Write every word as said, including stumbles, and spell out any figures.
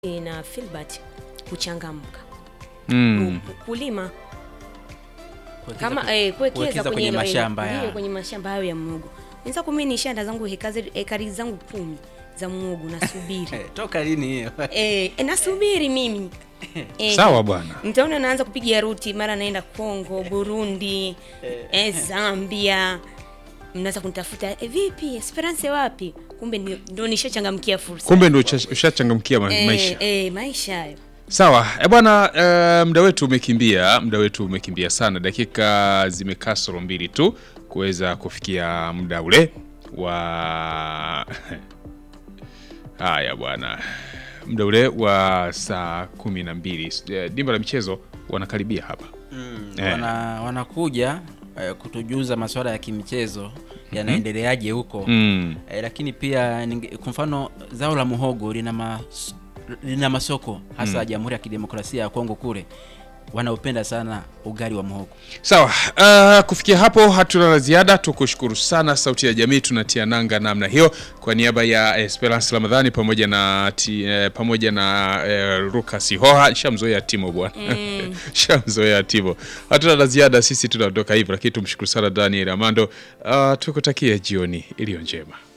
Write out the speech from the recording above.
na Philbert kuchangamka. Mm. Kulima Kuwekeza kama ku- eh kuwekeza kuwekeza kwenye, kwenye hilo, mashamba eh, ya- ndio, kwenye mashamba hayo ya muhogo. Nisa kumi ni shamba zangu hekari ekari zangu kumi za muhogo nasubiri. Eh, toka lini hiyo? eh, eh nasubiri mimi. Eh, Sawa bwana. Mtaona naanza kupiga ruti mara naenda Kongo, Burundi, eh, Zambia. Mnaanza kunitafuta eh, vipi Esperance wapi? Kumbe ndio ndio nishachangamkia fursa. Kumbe ndio ucha- ushachangamkia ma- eh, maisha. Eh, maisha hayo. Sawa. Eh bwana, eh, muda wetu umekimbia, muda wetu umekimbia sana. Dakika zimekasoro mbili tu kuweza kufikia muda ule wa haya bwana. Muda ule wa saa kumi na mbili. Eh, Dimba la michezo wanakaribia hapa. Mm, Eh. wana wanakuja eh, kutujuza masuala ya kimichezo yanaendeleaje huko. Mm. Eh, lakini pia ninge- kwa mfano zao la muhogo lina mas, lina masoko hasa Mm. Jamhuri ya Kidemokrasia ya Kongo kule. Wanaupenda sana ugali wa muhogo. Sawa, uh, kufikia hapo hatuna la ziada. Tukushukuru sana Sauti ya Jamii, tunatia nanga namna hiyo kwa niaba ya Esperance Ramadhani pamoja na ti, eh, pamoja na eh, Lucas Hoha. Shamzoea Timo bwana. Mm. Shamzoea Timo. Hatuna la ziada, sisi tunatoka hivyo, lakini tumshukuru sana Daniel Amando. Uh, tukutakie jioni iliyo njema.